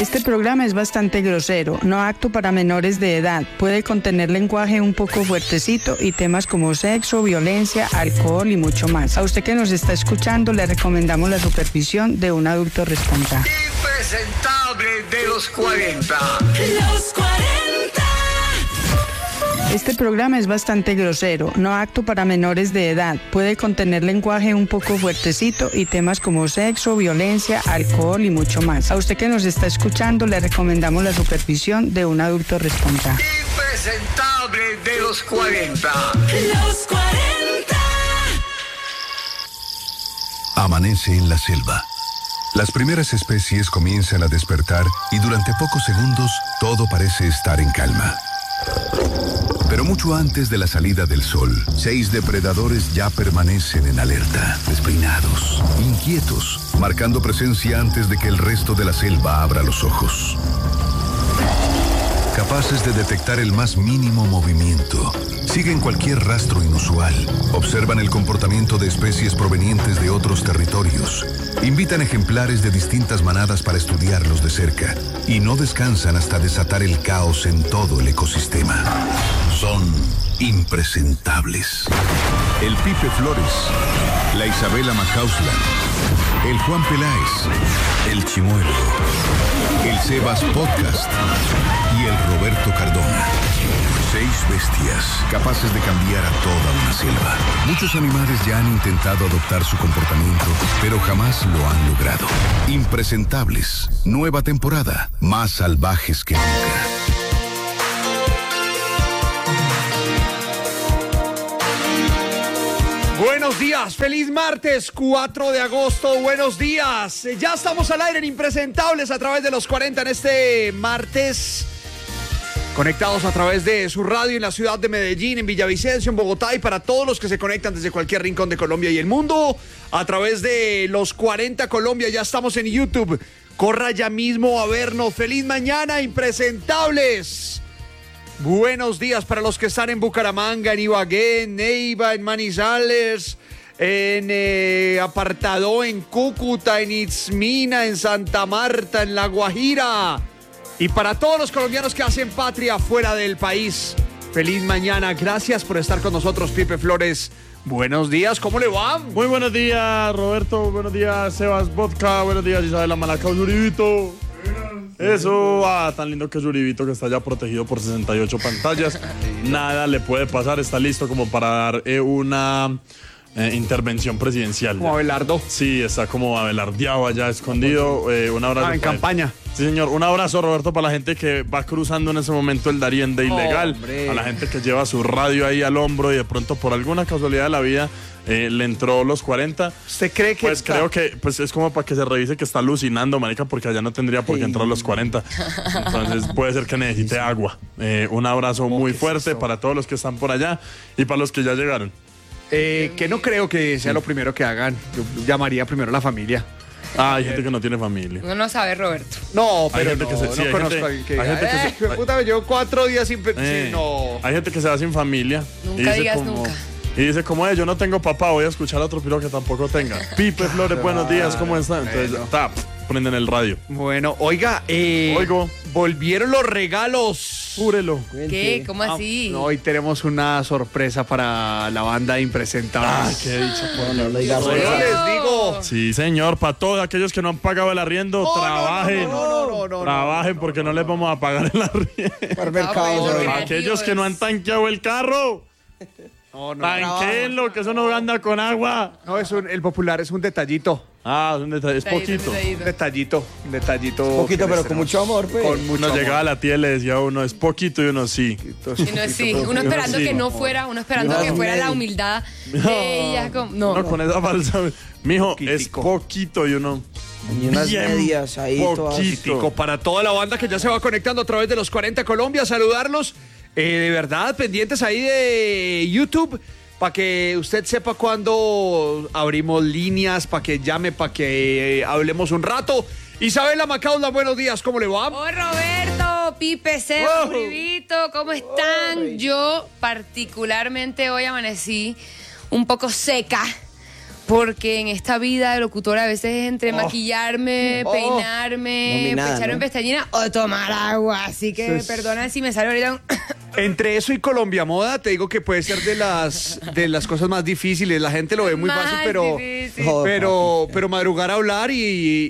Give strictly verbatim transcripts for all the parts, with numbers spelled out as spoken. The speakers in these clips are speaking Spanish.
Este programa es bastante grosero, no apto para menores de edad. Puede contener lenguaje un poco fuertecito y temas como sexo, violencia, alcohol y mucho más. A usted que nos está escuchando le recomendamos la supervisión de un adulto responsable. Impresentable de los cuarenta. Los cuarenta. Este programa es bastante grosero, no apto para menores de edad. Puede contener lenguaje un poco fuertecito y temas como sexo, violencia, alcohol y mucho más. A usted que nos está escuchando le recomendamos la supervisión de un adulto responsable. Impresentable de los cuarenta. Los cuarenta. Amanece en la selva. Las primeras especies comienzan a despertar y durante pocos segundos todo parece estar en calma. Pero mucho antes de la salida del sol, seis depredadores ya permanecen en alerta, despeinados, inquietos, marcando presencia antes de que el resto de la selva abra los ojos. Capaces de detectar el más mínimo movimiento, siguen cualquier rastro inusual, observan el comportamiento de especies provenientes de otros territorios, invitan ejemplares de distintas manadas para estudiarlos de cerca y no descansan hasta desatar el caos en todo el ecosistema. Son impresentables. El Pipe Flores, la Isabela Macauslan, el Juan Peláez, el Chimuelo, el Sebas Podcast y el Roberto Cardona. Seis bestias capaces de cambiar a toda una selva. Muchos animales ya han intentado adoptar su comportamiento, pero jamás lo han logrado. Impresentables. Nueva temporada. Más salvajes que nunca. Buenos días, feliz martes, cuatro de agosto, buenos días. Ya estamos al aire en Impresentables a través de los cuarenta en este martes. Conectados a través de su radio en la ciudad de Medellín, en Villavicencio, en Bogotá y para todos los que se conectan desde cualquier rincón de Colombia y el mundo a través de los cuarenta Colombia. Ya estamos en YouTube. Corra ya mismo a vernos. Feliz mañana, Impresentables. Buenos días para los que están en Bucaramanga, en Ibagué, en Neiva, en Manizales, en eh, Apartadó, en Cúcuta, en Itzmina, en Santa Marta, en La Guajira. Y para todos los colombianos que hacen patria fuera del país, feliz mañana. Gracias por estar con nosotros, Pipe Flores. Buenos días, ¿cómo le va? Muy buenos días, Roberto. Buenos días, Sebas Vodka. Buenos días, Isabela Malacaus, Uribito. Eso, ah, tan lindo que es Uribito, que está ya protegido por sesenta y ocho pantallas. Nada le puede pasar, está listo como para dar eh, una eh, intervención presidencial. Como Abelardo. Sí, está como abelardeado allá, escondido. Eh, un abrazo. Ah, en campaña. Sí, señor. Un abrazo, Roberto, para la gente que va cruzando en ese momento el Darién de ilegal. Hombre. A la gente que lleva su radio ahí al hombro y de pronto, por alguna casualidad de la vida, eh, le entró los cuarenta. ¿Usted cree que Pues está... creo que pues es como para que se revise que está alucinando, marica, porque allá no tendría por qué entrar los cuarenta. Entonces puede ser que necesite agua. Eh, un abrazo muy fuerte es para todos los que están por allá y para los que ya llegaron. Eh, que no creo que sea lo primero que hagan. Yo llamaría primero a la familia. Ah, hay gente que no tiene familia. Uno no sabe, Roberto. No, pero Hay gente no, que se- no sí, hay conozco gente- a alguien que hay diga, gente que "Eh, se- hijo de puta, me llevo cuatro días sin... pe-". Eh, Sí, no. Hay gente que se va sin familia. Nunca y dice digas como- nunca. Y dice, como es, yo no tengo papá, voy a escuchar a otro piro que tampoco tenga. Pipe Flores, buenos días, ¿cómo están? Entonces, Bueno. tap, prenden el radio. Bueno, oiga, eh, Oigo. volvieron los regalos. Púrelo. ¿Qué? ¿Cómo Ah, así? no, hoy tenemos una sorpresa para la banda de Ay, Impresentables. qué dicha. No le digas Yo eso. les digo. Sí, señor, para todos aquellos que no han pagado el arriendo, No, no, trabajen. no, no, no, no, no, trabajen porque no les vamos a pagar el arriendo. Para el mercado, bueno, ¿sabes? mira. Aquellos que no han tanqueado el carro, No, no, tanquenlo, que eso no anda con agua. no, es un- el popular es un detallito. Ah, es un detalle, es Detallito, poquito. detallito. Un detallito, un detallito. Poquito, que les pero con tenemos. mucho amor, pues. Con mucho Uno amor. llegaba a la tía y le decía a uno, es poquito y uno sí. Y no, sí, uno esperando sí. que no fuera, uno esperando No, que fuera la no. humildad de ella. Como, no, No, con esa falsa. Mijo, es Poquitico. poquito y uno. Y unas bien medias ahí todas. Tico, para toda la banda que ya se va conectando a través de los cuarenta Colombia, saludarlos. Eh, de verdad, pendientes ahí de YouTube, para que usted sepa cuándo abrimos líneas, para que llame, para que eh, hablemos un rato. Isabela Macauslan, buenos días, ¿cómo le va? Oh, Roberto, Pipe, Seba, Rivito, ¿cómo están? Yo particularmente hoy amanecí un poco seca porque en esta vida de locutora a veces es entre Oh. maquillarme, Oh. peinarme, Nominada, echarme ¿no? pestañina o tomar agua. Así que Eso es- perdona si me sale ahorita un... Entre eso y Colombia Moda, te digo que puede ser de las de las cosas más difíciles. La gente lo ve muy Más fácil, pero difícil. Joder, pero pero madrugar a hablar y,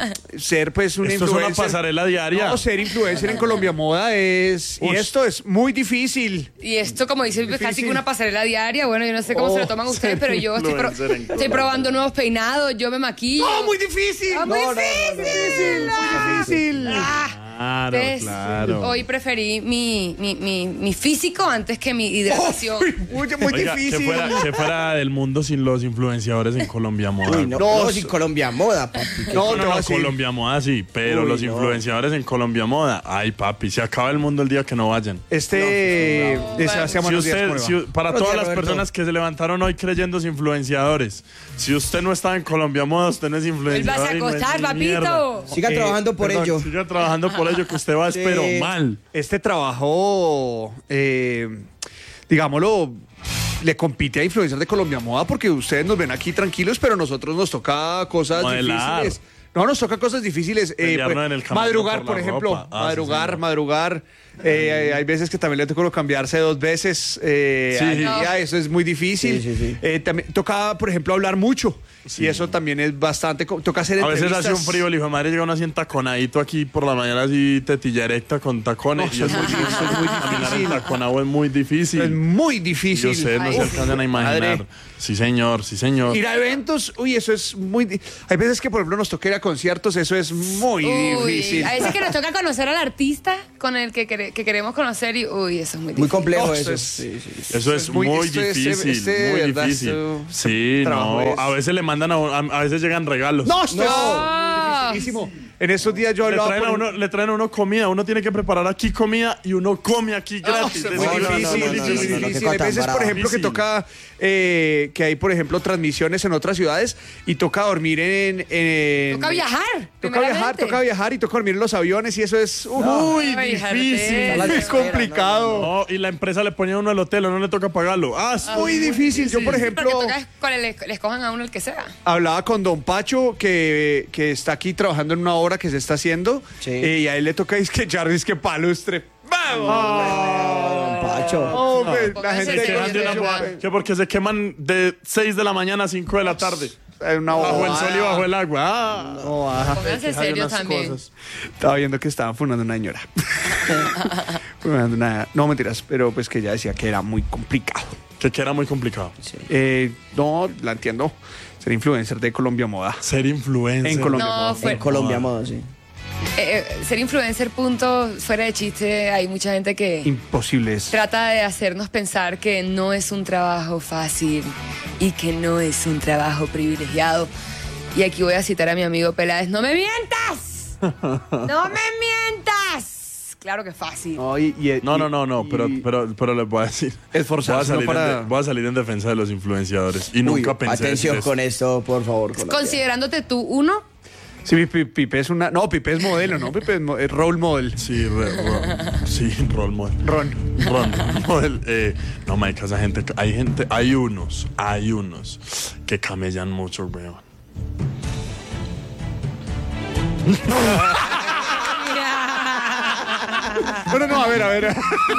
y ser pues un Esto es una influencer. pasarela diaria. No, ser influencer en Colombia Moda es y Ush. esto es muy difícil. Y esto, como dice, es casi Difícil. que una pasarela diaria. Bueno, yo no sé cómo Oh, se lo toman ustedes, ser pero yo estoy, pro- influencer en estoy Colombia. probando nuevos peinados, yo me maquillo. ¡No, muy difícil! Ah, muy No, no, no, no, difícil. Muy difícil. Ah, Claro, ¿ves? claro. Hoy preferí mi, mi, mi, mi físico antes que mi hidratación. Uy, muy, muy Oiga, difícil. que fuera, que fuera del mundo sin los influenciadores en Colombia Moda. Uy, no, No, no, sin Colombia Moda, papi. No, ¿Qué- No, te no, voy a no, decir. Colombia Moda sí, pero Uy, los no. influenciadores en Colombia Moda, ay papi, se acaba el mundo el día que no vayan. Este No, de no, Sebastián, Si buenos días, usted, ¿cómo le va? si- para Buenos todas días, las Roberto. personas que se levantaron hoy creyendo influenciadores, si usted no está en Colombia Moda, usted no es influenciador. Vuelvas a y no es acostar, ni mierda. papito. Siga Eh, trabajando por perdón, ello. Siga trabajando por ello que usted va, Sí. pero mal. Este trabajo, eh, digámoslo, le compite a influencers de Colombia Moda porque ustedes nos ven aquí tranquilos, pero a nosotros nos toca cosas Modelar. difíciles. No, nos toca cosas difíciles. eh, Pelearnos pues, en el camino madrugar, por por, la ejemplo. ropa. Ah, sí, madrugar, señor. madrugar. Eh, hay veces que también le toca cambiarse dos veces eh, Sí. al No. día, eso es muy difícil. Sí, sí, sí. Eh, también toca, por ejemplo, hablar mucho. Sí. Y eso también es bastante. co- Toca hacer A veces entrevistas. hace un frío, el hijo de madre llega uno así entaconadito aquí por la mañana, así tetilla erecta con tacones. No, y eso es muy difícil, eso es muy Caminar difícil. entaconado es muy difícil. Es muy difícil. Y ustedes no se Ay, alcanzan a imaginar. madre. Sí, señor, sí, señor. Ir a eventos, uy, eso es muy... di- Hay veces que, por ejemplo, nos toca ir a conciertos, eso es muy Uy, difícil. a veces que nos toca conocer al artista con el que, quere- que queremos conocer y uy, eso es muy difícil. Muy complejo No, eso. eso es- Sí, sí, sí. Eso es es muy- muy esto es- difícil, este, de muy verdad, difícil. esto- Sí, trabajo no, es- a veces le mandan a, a, a veces llegan regalos. No, esto No. es dificilísimo. En esos días yo Le hablaba traen, a por- uno, le traen a uno comida, uno tiene que preparar aquí comida y uno come aquí No, gratis. eso es Es muy no, no, difícil, no, no, muy no, difícil, no, no, difícil. qué Hay tan veces, por bravo. ejemplo, que Difícil. toca, eh, que hay, por ejemplo, transmisiones en otras ciudades y toca dormir en... en- Toca viajar, Toca viajar, primeramente. toca viajar y toca dormir en los aviones y eso es uh, muy Ay, difícil. Está la muy espera, complicado. No, y la empresa le ponía a uno el hotel, no le toca pagarlo. Ah, es Muy difícil. Yo, por Porque ejemplo... toca es- con el- le escojan a uno el que sea. Hablaba con Don Pacho, que, que está aquí trabajando en una obra que se está haciendo. Sí. eh, y a él le toca es que echar es que palustre. ¡Vamos! Don Pacho. Hombre, la Pónganse gente Se quejan de una Sí, boa- sí. que porque se queman de seis de la mañana a cinco de la tarde. en una Bajo el bobada. sol y bajo el agua. Ah. No, baja. Pónganse Hay serios unas también. cosas. Estaba viendo que estaban funando una señora. Funando una- no, mentiras, pero pues que ella decía que era muy complicado. Que, que era muy complicado. Eh, no, la entiendo. Ser influencer de Colombia Moda. Ser influencer. En Colombia. No, fue, En Colombia Moda, sí. eh, eh, ser influencer, punto, fuera de chiste, hay mucha gente que Imposible es. trata de hacernos pensar que no es un trabajo fácil y que no es un trabajo privilegiado. Y aquí voy a citar a mi amigo Peláez, ¡no me mientas! ¡No me mientas! Claro que es fácil. No, y- y- No, y- no, no, no, y- pero, pero, pero les voy a decir. Esforzarse, voy a, salir no para- en de- voy a salir en defensa de los influenciadores. Y Uy, nunca pensé atención decir con esto. esto, por favor. Colombia. Considerándote tú uno, Sí, Pi- Pipe es una. No, Pipe es modelo, ¿no? Pipe es, mo- es role model. Sí, re- ro- sí, role model. Ron. Ron, role model. Eh, no, marica, esa gente, hay gente, hay unos, hay unos que camellan mucho, weón. Bueno, no, a ver, a ver.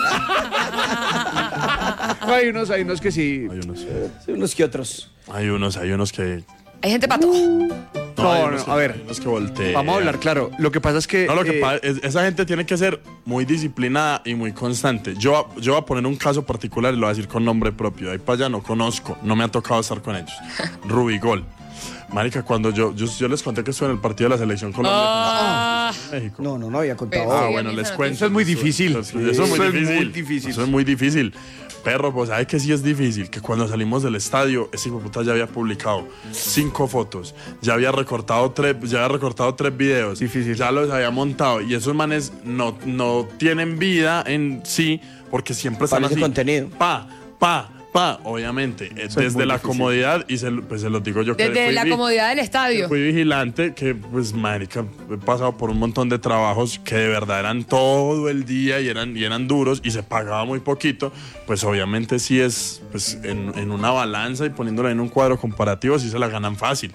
No, hay unos, hay unos que sí. Hay unos, Sí, unos que otros. hay unos, hay unos que. hay gente pato. No, hay no, unos que- a ver. hay unos que voltean. Vamos a hablar claro. Lo que pasa es que. No, lo que eh, pasa es esa gente tiene que ser muy disciplinada y muy constante. Yo, yo voy a poner un caso particular y lo voy a decir con nombre propio. De ahí para allá no conozco, no me ha tocado estar con ellos. Rubigol. Marica, cuando yo, yo, yo les conté que estuve en el partido de la selección Colombia Ah, contra México. No, no, no había contado. Pero- Ah, Sí, bueno, a mí les esa cuento. Eso es muy difícil. Eso, eso es muy Eso es difícil. muy difícil. Eso es muy difícil. Perro, pues sabe que sí es difícil. Que cuando salimos del estadio, ese hijo de puta ya había publicado cinco fotos, ya había recortado tres, ya había recortado tres videos, Difícil. ya los había montado. Y esos manes no, no tienen vida en sí, porque siempre están Para ese así. contenido. Pa, pa, pa. Pa, obviamente, eh, Eso es desde muy la difícil. comodidad, y se, pues se lo digo yo que Desde fui la vi- comodidad del que estadio. fui vigilante, que pues marica, he pasado por un montón de trabajos que de verdad eran todo el día y eran, y eran duros y se pagaba muy poquito, pues obviamente sí es, pues en, en una balanza y poniéndola en un cuadro comparativo sí se la ganan fácil,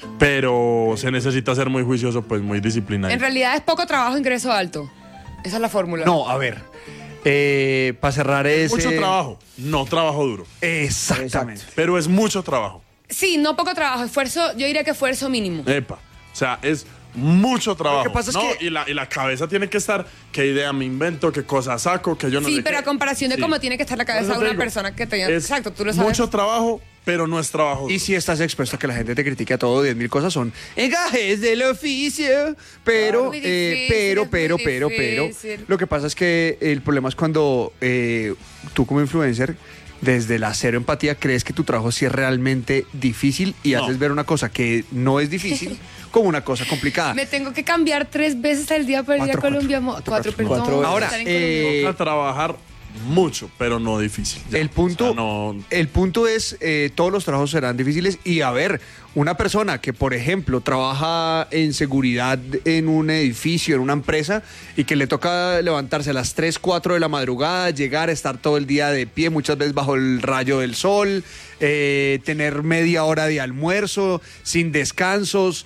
pero se necesita ser muy juicioso, pues muy disciplinado. En realidad es poco trabajo, ingreso alto. Esa es la fórmula. No, a ver. Eh, para cerrar ese... Mucho trabajo, no trabajo duro, Exactamente. pero es mucho trabajo. Sí, no poco trabajo. Esfuerzo, yo diría que esfuerzo mínimo. Epa, o sea, es mucho trabajo. Lo que pasa es ¿no? que- y, la, y la cabeza tiene que estar, qué idea me invento, qué cosa saco, que yo no Sí, sé pero qué. a comparación de Sí. cómo tiene que estar la Por cabeza eso de te una digo, persona que tenga... es Exacto, tú lo sabes. mucho trabajo, pero no es trabajo. Y si estás expuesto a que la gente te critique a todo, diez mil cosas son engajes del oficio. Pero, Muy eh, difícil, pero, es pero, muy pero, pero, difícil. lo que pasa es que el problema es cuando eh, tú como influencer, desde la cero empatía, crees que tu trabajo sí es realmente difícil y No. haces ver una cosa que no es difícil como una cosa complicada. Me tengo que cambiar tres veces al día para ir a Cuatro, Colombia. cuatro, mo- cuatro, Cuatro, cuatro, perdón. cuatro. Ahora, Estar en eh, Colombia. Toca trabajar mucho, pero no difícil. Ya. El punto, O sea, no- el punto es, eh, todos los trabajos serán difíciles y a ver, una persona que, por ejemplo, trabaja en seguridad en un edificio, en una empresa, y que le toca levantarse a las tres, cuatro de la madrugada, llegar, estar todo el día de pie, muchas veces bajo el rayo del sol, eh, tener media hora de almuerzo, sin descansos,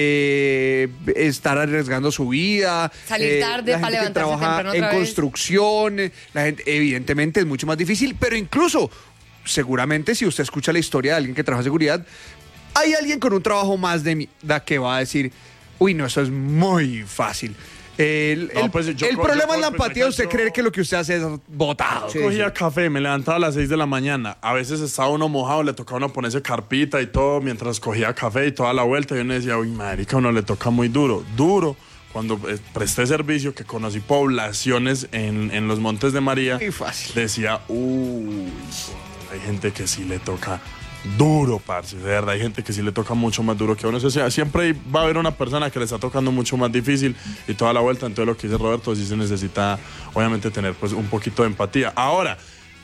eh, estar arriesgando su vida. Salir tarde la para gente que levantarse trabaja temprano en otra vez. construcción, eh, la gente, evidentemente es mucho más difícil, pero incluso, seguramente si usted escucha la historia de alguien que trabaja en seguridad, hay alguien con un trabajo más de mierda que va a decir, uy, no, eso es muy fácil. El, No, el- pues, yo el co- problema yo es la co- empatía, yo- usted yo- creer que lo que usted hace es botado. Sí. Cogía café, me levantaba a las seis de la mañana. A veces estaba uno mojado, le tocaba a uno ponerse carpita y todo mientras cogía café y toda la vuelta. Y uno decía, uy, marica, a uno le toca muy duro. Duro. Cuando eh, presté servicio, que conocí poblaciones en, en los Montes de María, Muy fácil. decía, uy, hay gente que sí le toca duro, parce. De verdad, hay gente que sí le toca mucho más duro que a uno. O sea, siempre va a haber una persona que le está tocando mucho más difícil y toda la vuelta. Entonces, lo que dice Roberto, sí se necesita, obviamente, tener pues un poquito de empatía. Ahora,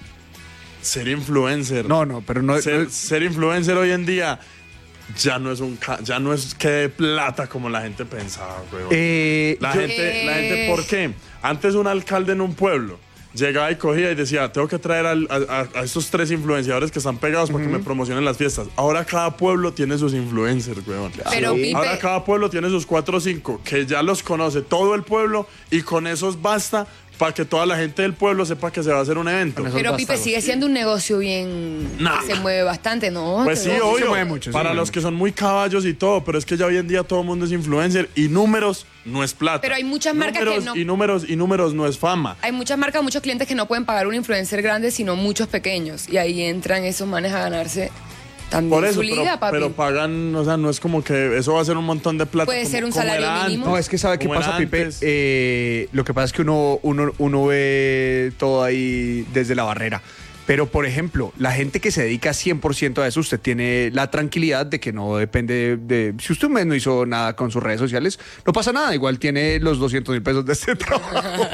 ser influencer. No, no, pero no... ser, no- ser influencer hoy en día ya no es un ca- ya no es que de plata como la gente pensaba, weón. eh, La yo- gente, la gente, ¿por qué? Antes un alcalde en un pueblo llegaba y cogía y decía, tengo que traer al- a, a- a estos tres influenciadores que están pegados para que me promocionen las fiestas. Ahora cada pueblo tiene sus influencers, weón. Pero, Pipe, Ahora cada pueblo tiene sus cuatro o cinco, que ya los conoce todo el pueblo y con esos basta para que toda la gente del pueblo sepa que se va a hacer un evento. Con eso pero basta, Pipe sí. sigue siendo un negocio bien... Nah. que se mueve bastante, ¿no? Pues sí, Pero- obvio. mueve mucho, se para mueve los mucho. que son muy caballos y todo, pero es que ya hoy en día todo el mundo es influencer y números no es plata. Pero hay muchas marcas que Números no- Y números y números no es fama. Hay muchas marcas, muchos clientes que no pueden pagar un influencer grande, sino muchos pequeños. Y ahí entran esos manes a ganarse también Por eso, su liga, pero, papi. pero pagan, o sea, no es como que eso va a ser un montón de plata. Puede como- ser un como salario era mínimo. antes, No, es que sabe qué como era pasa, Pipe. antes. Eh, lo que pasa es que uno, uno, uno ve todo ahí desde la barrera. Pero, por ejemplo, la gente que se dedica cien por ciento a eso, usted tiene la tranquilidad de que no depende de... Si usted un mes no hizo nada con sus redes sociales, no pasa nada. Igual tiene los doscientos mil pesos de este trabajo.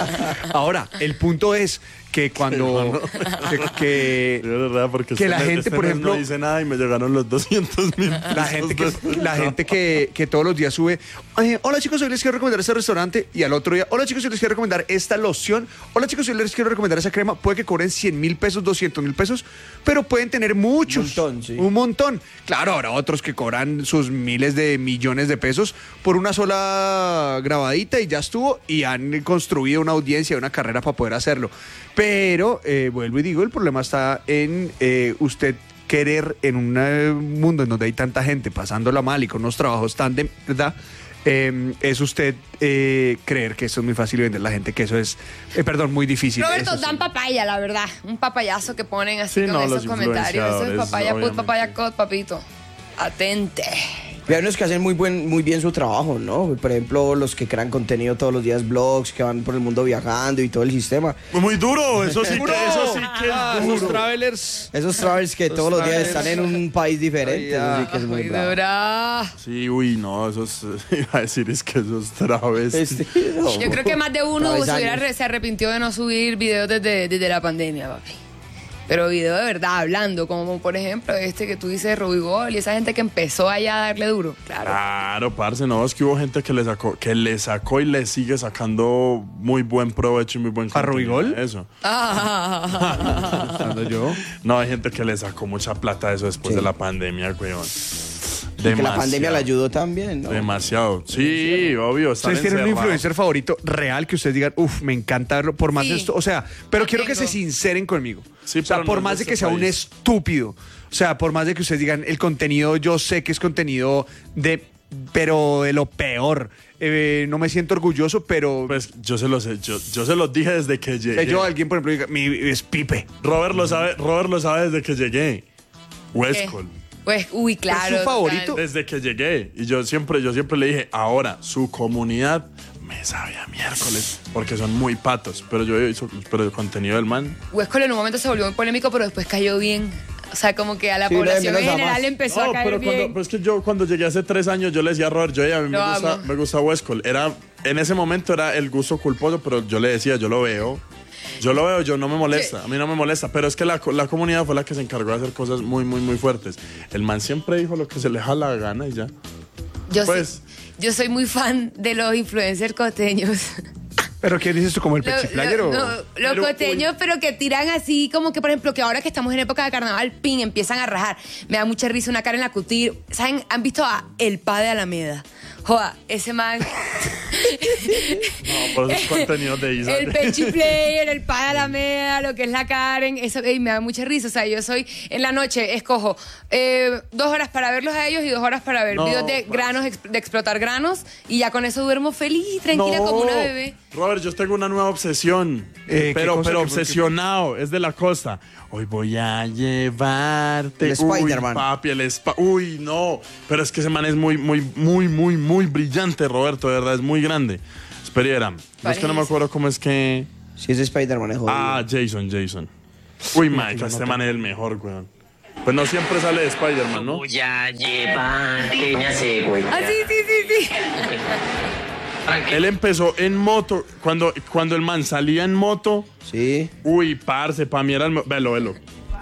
Ahora, el punto es que cuando... que, que- De verdad, porque que este la mes- gente, este por mes ejemplo- no hice nada y me llegaron los doscientos mil. La gente que, la gente que, que todos los días sube, "Ay, hola chicos, hoy les quiero recomendar este restaurante", y al otro día, hola chicos, hoy les quiero recomendar esta loción, hola chicos, hoy les quiero recomendar esa crema. Puede que cobren cien mil pesos, doscientos mil pesos, pero pueden tener muchos. Un montón, sí. Un montón. Claro, habrá otros que cobran sus miles de millones de pesos por una sola grabadita y ya estuvo, y han construido una audiencia, una carrera para poder hacerlo. Pero, eh, vuelvo y digo, el problema está en eh, usted querer en un eh, mundo en donde hay tanta gente pasándola mal y con unos trabajos tan de verdad, eh, es usted eh, creer que eso es muy fácil y vender a la gente que eso es, eh, perdón, muy difícil. Roberto, Eso sí. dan papaya, la verdad. Un papayazo que ponen así Sí, con no, esos los comentarios. Eso es influenciadores, papaya put, obviamente. papaya cot, papito. Atente. Hay unos que hacen muy, buen, muy bien su trabajo, ¿no? Por ejemplo, los que crean contenido todos los días, blogs, que van por el mundo viajando y todo el sistema. Muy duro, eso sí que, eso sí que Ah, es esos duro. travelers. Esos travels que todos los días están en un país diferente. Eso sí que es muy Muy bravo. dura. Sí, uy, no, esos, iba a decir es que esos traves. Este, no. Yo creo que más de uno se, Travesaños. hubiera re- se arrepintió de no subir videos desde, desde la pandemia, papi. pero video de verdad, hablando, como por ejemplo este que tú dices, Robigol, y esa gente que empezó allá a darle duro. Claro, claro, parce, no, es que hubo gente que le sacó, que le sacó y le sigue sacando muy buen provecho y muy buen ¿A Robigol? Eso. Ah. yo? No, hay gente que le sacó mucha plata de eso después Sí. de la pandemia, weón. Y que la pandemia le ayudó también, ¿no? Demasiado. Sí, obvio. ¿Ustedes tienen un influencer favorito real que ustedes digan, uff, me encanta verlo, por más Sí. esto? O sea, pero Lo quiero que tengo. se sinceren conmigo. Sí, o sea, pero por no más es de de que este sea un país. estúpido. O sea, por más de que ustedes digan, el contenido, yo sé que es contenido de, pero de lo peor. Eh, no me siento orgulloso, pero... Pues yo se los, yo, yo se los dije desde que llegué. yo, alguien, por ejemplo, diga, mi es Pipe. Robert lo sabe, Robert lo sabe desde que llegué. Westcol. Pues, uy, claro. ¿Es su favorito? total. Desde que llegué. Y yo siempre, yo siempre le dije, ahora, su comunidad me sabe a miércoles. Porque son muy patos. Pero yo hizo, pero el contenido del man. Huescol en un momento se volvió muy polémico, pero después cayó bien. O sea, como que a la Sí, población de en menos a general más. empezó No, a caer pero bien. cuando, pues que yo cuando llegué hace tres años, yo le decía a Robert, yo, "Ey, a mí me Lo gusta, amo. me gusta Westcol". Era, en ese momento era el gusto culposo, pero yo le decía, yo lo veo. Yo lo veo, yo no me molesta, a mí no me molesta, pero es que la, la comunidad fue la que se encargó de hacer cosas muy, muy, muy fuertes. El man siempre dijo lo que se le da la gana y ya. Yo, pues- sí- yo soy muy fan de los influencers costeños. ¿Pero qué dices tú, como el Lo- Pepsi Player lo- o...? no, los Pero, costeños, pero que tiran así, como que, por ejemplo, que ahora que estamos en época de carnaval, pin, empiezan a rajar. Me da mucha risa una cara en la cutir. ¿Saben? ¿Han visto a El Pa de Alameda? Joda, ese man... No, por esos contenidos de Isa. El Pechi Player, el Pa de Alameda, lo que es la Karen, eso ey, me da mucha risa. O sea, yo soy, en la noche, escojo eh, dos horas para verlos a ellos y dos horas para ver No, videos de pues. granos, ex- de explotar granos, y ya con eso duermo feliz y tranquila como una bebé. Robert, yo tengo una nueva obsesión. Eh, ¿qué pero, cosa? pero ¿Qué- qué- obsesionado. Es de la costa. Hoy voy a llevarte. El Spider-Man. Uy, papi, el Spa- Uy, no. Pero es que ese man es muy, muy, muy, muy, muy brillante, Roberto. De verdad, es muy grande. Espera, es que no me acuerdo cómo es que. Si es Spider-Man, es jodido. Ah, Jason, Jason. Uy, Mike, este man es el mejor, weón. Pues no siempre sale de Spider-Man, ¿no? Voy a llevarte, me hace, güey. Ah, sí, sí, sí, sí. Él empezó en moto. Cuando, cuando el man salía en moto. Sí. Uy, parce, pa' mí era el. mo- Velo, velo.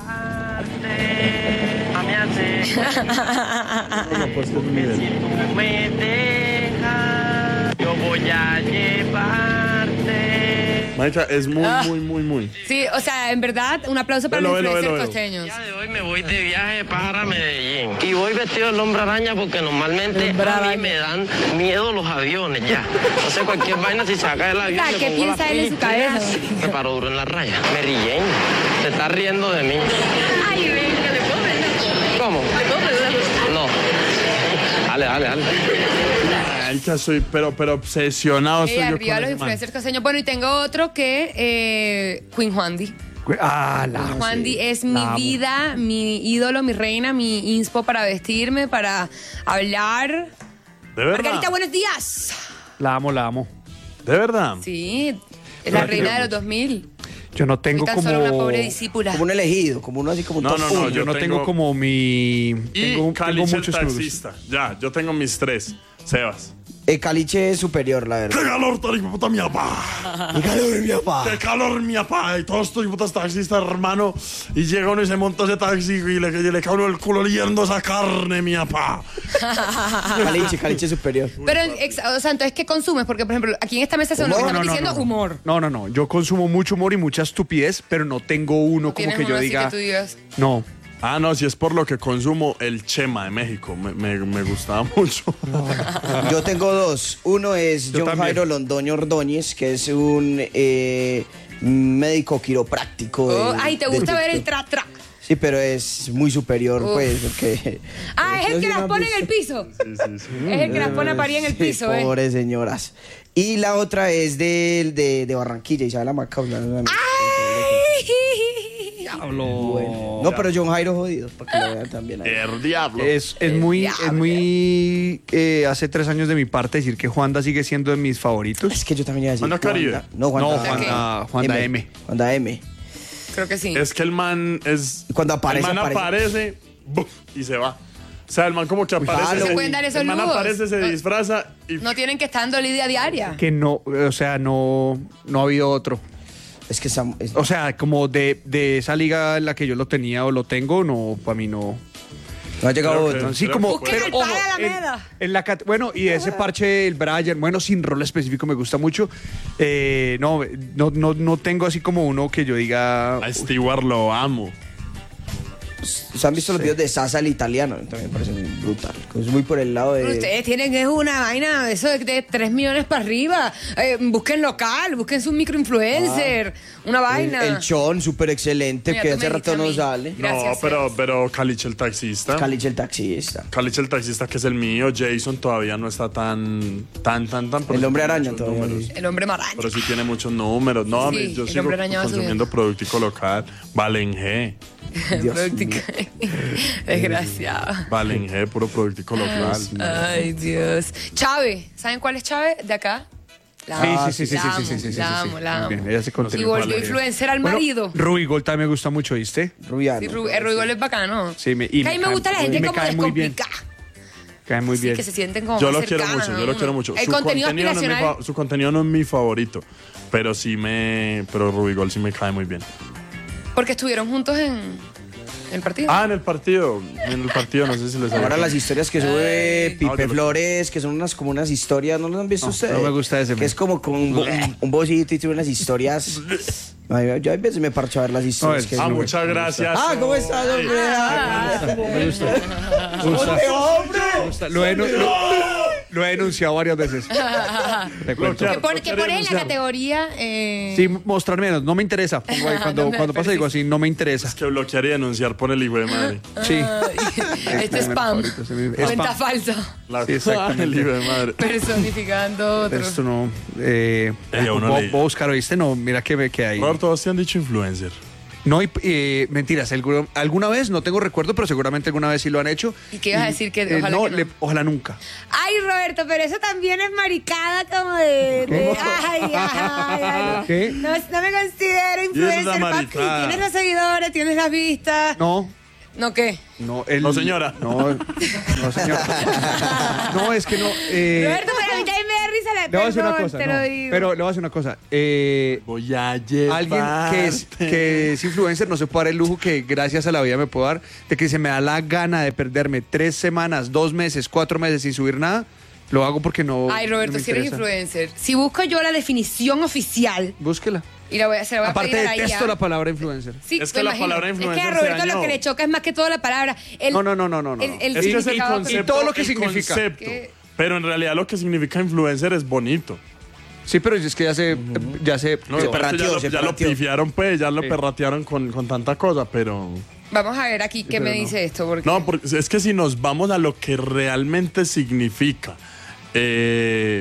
Me dejas, yo voy a llevarte. Marica, es muy, Ah. muy, muy, muy. Sí, o sea, en verdad, un aplauso para Velo, los velo, influencers velo, velo. costeños. El día de hoy me voy de viaje para Medellín. Y voy vestido del hombre araña porque normalmente Hombre a mí araña. me dan miedo los aviones ya. Entonces cualquier vaina si saca el avión. O sea, me ¿qué pongo la piensa él en su pila, cabeza? Me paro duro en la raya. Me ríen. Se está riendo de mí. Ay, ven, que le puedo prender. ¿Cómo? No. Dale, dale, dale. Marica, soy, pero, pero obsesionado Sí, estoy yo arriba con los ese man. influencers costeños. Bueno, y tengo otro que eh, Queen Juandi. Ah, la... Juandi es la mi amo. vida, mi ídolo, mi reina, mi inspo para vestirme, para hablar. ¿De verdad? Margarita, buenos días. La amo, la amo. ¿De verdad? Sí, es la reina de los dos mil. Yo no tengo Y tan como... solo una pobre discípula. Como un elegido, como uno así como un No, top no, uno. no, Yo yo no tengo, tengo- como mi... Y tengo, tengo Caliche el muchos clubes. taxista. Ya, yo tengo mis tres. Sebas. El caliche es superior, la ¡Qué verdad. calor, tal hijo de puta, mi papá! ¡Qué calor, mi papá! ¡Qué calor, mi papá! Y todos estos putas taxistas, hermano. Y llega uno y se monta ese taxi y le, y le cae uno el culo oliendo esa carne, mi papá. Caliche, caliche superior. Pero, ex- o sea, entonces, ¿qué consumes? Porque, por ejemplo, aquí en esta mesa según lo que Humor. estamos No, no, diciendo, no, no. humor. No, no, no. Yo consumo mucho humor y mucha estupidez, pero no tengo uno como ¿Tienes que uno yo así diga... que tú digas? No. Ah, no, si es por lo que consumo, el Chema de México. Me, me, me gustaba mucho. Yo tengo dos. Uno es Yo John también. Jairo Londoño Ordóñez, que es un eh, médico quiropráctico. de- Oh, ay, ¿te de gusta ver el TikTok. tra-tra? Sí, pero es muy superior, Uf. pues, porque... Ah, es el que ¿No las has pone en visto? el piso. Es el que las pone a parir en el Sí, piso, ¿eh? pobres señoras. Y la otra es de, de, de Barranquilla, Isabela Macaulay. Bueno. No, pero John Jairo jodido, para que lo vean también ahí. El diablo. Es, es El muy, diablo. es muy eh, hace tres años de mi parte decir que Juanda sigue siendo de mis favoritos. Es que yo también iba a decir... Juanda Caribe. Juanda- No, Juanda, No, Juanda, Juanda M. Juanda M. Creo que sí. Es que el man es. Y cuando aparece, El man aparece. aparece, ¡buf! Y se va. O sea, el man como que aparece. Halloween. se- Se pueden dar esos el man lujos. aparece, se No. disfraza y. No tienen que estar dando lidia diaria. Que no, o sea, no, no ha habido otro. Es que Sam, es, O sea, como de, de esa liga en la que yo lo tenía o lo tengo, no, para mí no. no ha llegado creo que- otro. Sí, Pero como. busquen pero, el ojo, Padre en, Alameda. en la cat- bueno, y ese parche, el Brian, bueno, sin rol específico me gusta mucho. Eh, no, no, no, no tengo así como uno que yo diga. A Stewart lo amo. ¿Se han visto los videos de Sasa el italiano? También me parece muy brutal. Es muy por el lado Pero de... ustedes tienen que es una vaina, eso de, de tres millones para arriba. Eh, busquen local, busquen su microinfluencer, una vaina. El, el Chon, súper excelente, Mira, que tú hace me rato dijiste a no mí. sale. Gracias, no, pero, Sebas. pero Calich el taxista. Calich el taxista. Calich el taxista, que es el mío. Jason todavía no está tan, tan, tan, tan. pero El sí hombre tiene araña muchos todavía. números. El hombre maraña. Pero sí tiene muchos números. No, Sí, mi- yo el sigo hombre araña va consumiendo subiendo. productico local. Valen G. Dios Práctica. Desgraciado. Valen G, puro productico local. Ay, Dios. Chávez, ¿saben cuál es Chávez? De acá. La Sí, sí, sí, sí, la sí, amo, sí, sí, sí, sí, la sí. amo, la Muy amo. bien, ella se Y contenido. volvió Vale. influencer al Bueno, marido. Ruby Gold también me gusta mucho, ¿viste? Rubiano. Sí, Ru- el Ruigol es bacano. Sí, me- y Que a mí me me cae- gusta la y gente me como cae muy bien. descomplicada. Cae muy Sí, bien. que se sienten como Yo más lo quiero cercanas, mucho, ¿no? yo lo quiero mucho. El Su contenido contenido, no es mi aspiracional. fa- su contenido no es mi favorito, pero sí me... Pero Rubigol sí me cae muy bien. Porque estuvieron juntos en el partido. Ah, en el partido. En el partido, no sé si les Ahora había- las historias que sube Ay. Ah, Pipe yo lo- Flores, que son unas como unas historias, ¿no las han visto No, ustedes? no me gusta ese, Que man. es como con un, bo- un bocito y tiene unas historias. Ay, yo a veces me parcho a ver las historias. No, que es- Ah, sube. muchas gracias. Ah, ¿cómo estás, hombre? Ah, Me gusta. Me gusta. Me gusta. Lo he, lo, lo he denunciado varias veces. Te cuento. Bloquear. que pone, que no pone en la denunciar. categoría. Eh, Sí, mostrar menos, no me interesa. Pongo ahí Cuando, No me- cuando pasa pero digo sí. así, no me interesa. Que bloquear y denunciar por el hijo de madre. Sí. Ay, este mi spam. favorito, ese mi- Cuenta spam. falsa. La, Sí, exactamente. el hijo de madre. Personificando otro. Esto no. Eh, Ella, uno voy le- voy a buscar, ¿oíste? No, mira que ve que hay. Roberto, ¿vos te han dicho influencer? No, y, eh, mentiras, alguna, alguna vez, no tengo recuerdo, pero seguramente alguna vez sí lo han hecho. ¿Y qué ibas a decir? Que Eh, ojalá no, que no. le- ojalá nunca. Ay, Roberto, pero eso también es maricada como de... de- ay, ay, ay. ¿Qué? No, no me considero influencer, la papi. maricada? Tienes los seguidores, tienes las vistas. No, ¿No qué? no. El, No, señora. No, no, señora. No, es que no. Eh, Roberto, pero a mí también me da risa la... le voy a decir una perdón, cosa. te no, lo digo. pero le voy a decir una cosa. Eh, Voy a llevar. Alguien que es, que es influencer no se puede dar el lujo que gracias a la vida me puedo dar de que se me da la gana de perderme tres semanas, dos meses, cuatro meses sin subir nada. Lo hago porque no. Ay, no Roberto, me si eres interesa. influencer. Si busco yo la definición oficial Búsquela. y la voy a, se la voy a Aparte, pedir a la detesto I A. la palabra influencer. Sí, Es que me la imagino. palabra influencer Es que a se Roberto lo dañó. que le choca es más que toda la palabra. El- No, no, no, no, no, no. el- el Es que es el significado concepto. Y todo lo que el significa. concepto. ¿Qué? Pero en realidad lo que significa influencer es bonito. Sí, pero es que ya se. Ya se. No, Se el resto perrateó, ya, lo, se ya lo perrateó. pifiaron, pues, ya lo Sí. perratearon con, con tanta cosa, pero... Vamos a ver aquí qué me dice esto. Porque... No, porque es que si nos vamos a lo que realmente significa eh,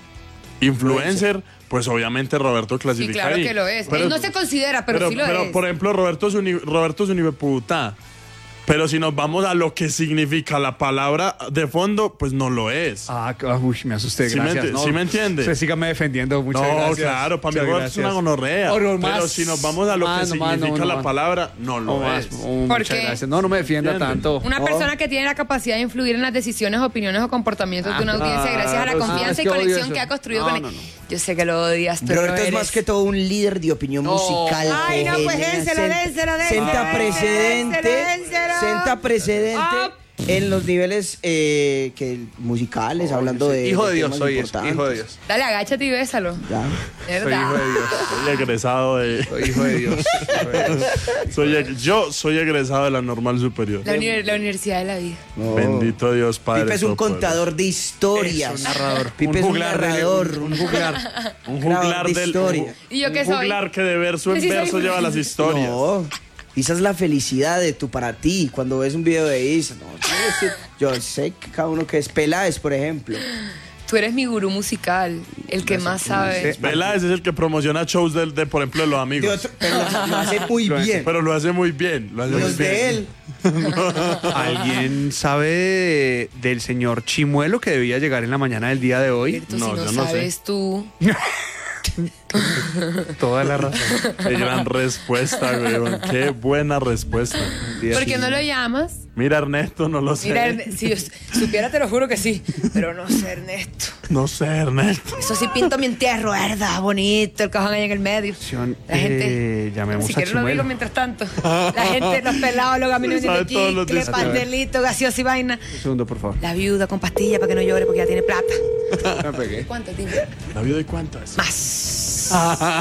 influencer, pues obviamente Roberto Sí, clasifica claro ahí. que lo es. Pero- Él no se considera, pero, sí lo pero, es. por ejemplo, Roberto es un, hi- Roberto es un hijo de puta. Pero si nos vamos a lo que significa la palabra de fondo, pues no lo es. Ah, ah, uy, me asusté. ¿Sí me Gracias. enti- no, sí me entiende? Usted sígame defendiendo. Muchas no, gracias. claro, para mí Muchas Roberto es una gracias. gonorrea. Oh, no, pero más, si nos vamos a lo más, que no, más, no, significa no, la más. palabra, no lo No más. es. Oh, ¿Por muchas qué? gracias. No, no me defienda ¿Entiende? tanto. Una No. persona que tiene la capacidad de influir en las decisiones, opiniones o comportamientos de una audiencia gracias a la claro, sí. confianza Ah, es y que odio conexión eso. que ha construido No, con él. no, no. Yo sé que lo odias, pero Roberto lo es eres. más que todo un líder de opinión No. musical. Ay, que no, pues genera- dénselo, sen- dénselo, dénselo, Senta dénselo, precedente, dénselo. senta precedente Ah. en los niveles eh, que musicales, hablando de Hijo de de Dios, temas soy eso. importantes. Hijo de Dios. Dale, agáchate y bésalo. Ya. Soy ¿Verdad? hijo de Dios. Soy egresado de... Soy hijo de Dios. Hijo de Dios. soy eg- yo soy egresado de la normal superior. La, uni- la universidad de la vida. No. Bendito Dios Padre. Pipe es un Todopoderoso. contador de historias. Es un narrador. Pipe es un juglar de- narrador. Un juglar. Un Creador juglar de del historia. ¿Y yo qué un soy? juglar que de verso en Yo sí soy verso un- lleva las historias. No. Esa es la felicidad de tu para ti. Cuando ves un video de Isa, no, yo, sé- yo sé que cada uno que es Peláez, por ejemplo. Tú eres mi gurú musical, el que más sabe. Peláez es el que promociona shows del- de, por ejemplo, de los De amigos. otro- pero lo, lo hace muy bien. Pero lo hace muy bien. Lo hace muy Los bien. de él. ¿Alguien sabe de- del señor Chimuelo que debía llegar en la mañana del día de hoy? Roberto, No, si no yo no sé. sabes tú. Toda la razón. Qué gran respuesta, weón. Qué buena respuesta. ¿Por qué no lo llamas? Mira, Ernesto, no lo sé. Mira, Erne- si yo supiera, te lo juro que sí. Pero no sé, Ernesto. No sé, Ernesto. Eso sí, pinto mi entierro, ¿verdad? Bonito, el cajón ahí en el medio. La gente. Eh, llamemos Si a quieres lo digo Chimuelo. mientras tanto. La gente, los pelados, los caminos Sabe de todos los chicle, discos. pastelito, gaseosa y vaina. Un segundo, por favor. La viuda con pastilla para que no llore porque ya tiene plata. Me pegué. ¿Cuánto tiene? ¿La vida de cuántas? Más.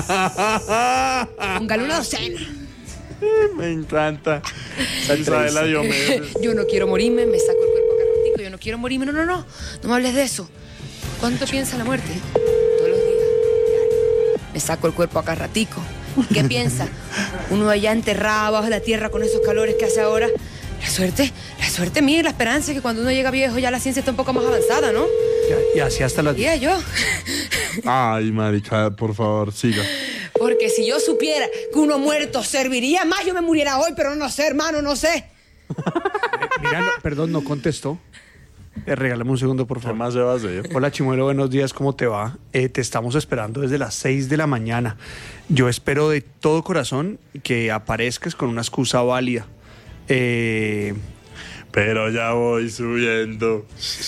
Póngale una docena. Me encanta. Isabela Diomedes. Yo no quiero morirme, me saco el cuerpo acá ratico. Yo no quiero morirme, no, no, no. No me hables de eso. ¿Cuánto piensa la muerte? Todos los días. Diario. Me saco el cuerpo acá ratico. ¿Qué piensa? Uno allá enterrado bajo la tierra con esos calores que hace ahora. La suerte, la suerte mía y la esperanza es que cuando uno llega viejo ya la ciencia está un poco más avanzada, ¿no? Y así hasta las... Diría yo. Ay, marica, por favor, siga. Porque si yo supiera que uno muerto serviría más, yo me muriera hoy, pero no sé, hermano, no sé. Mira, no- perdón, no contestó. Eh, regálame un segundo, por ¿Qué favor. más se va a hacer? Hola, Chimuelo, buenos días, ¿cómo te va? Eh, te estamos esperando desde las seis de la mañana. Yo espero de todo corazón que aparezcas con una excusa válida. Eh, Pero ya voy subiendo.